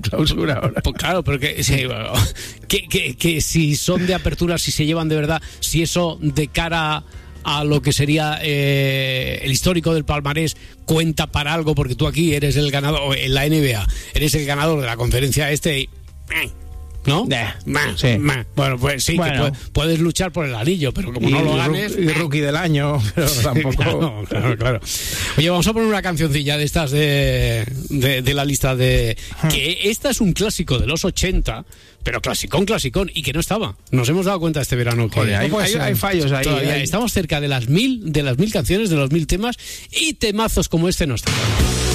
clausura ahora. Pues claro, pero que si son de apertura, si se llevan de verdad, si eso de cara a lo que sería el histórico del palmarés cuenta para algo, porque tú aquí eres el ganador, en la NBA, eres el ganador de la conferencia y... ¿no? Sí. Bueno, pues sí, que puedes luchar por el anillo, pero como no lo ganes... Y rookie del año, pero tampoco... Claro. Oye, vamos a poner una cancioncilla de estas de la lista de... Que esta es un clásico de los 80, pero clasicón, y que no estaba. Nos hemos dado cuenta este verano que... Joder, hay fallos ahí. Todavía estamos cerca de las 1000 canciones, de los 1000 temas, y temazos como este no están.